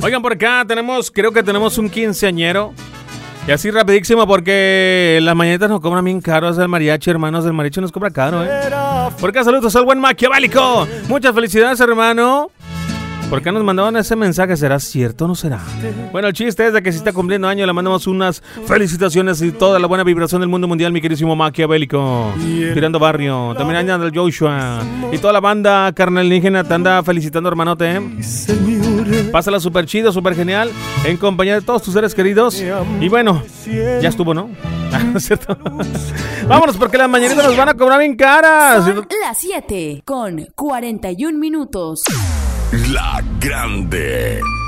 Oigan, por acá creo que tenemos un quinceañero. Y así rapidísimo porque las mañanitas nos cobran bien caros el mariachi, hermanos. El mariachi nos cobra caro, Por acá saludos al buen Maquiavélico. Muchas felicidades, hermano. ¿Por qué nos mandaban ese mensaje? ¿Será cierto o no será? Bueno, el chiste es de que si está cumpliendo año le mandamos unas felicitaciones y toda la buena vibración del mundo mundial, mi queridísimo Maquiavélico. Tirando barrio. También anda el Joshua. Y toda la banda carnalígena te anda felicitando, hermanote. Pásala súper chido, súper genial. En compañía de todos tus seres queridos. Y bueno, ya estuvo, ¿no? ¿No es cierto? Vámonos porque las mañanitas nos van a cobrar bien caras. Son las 7 con 41 minutos. La Grande.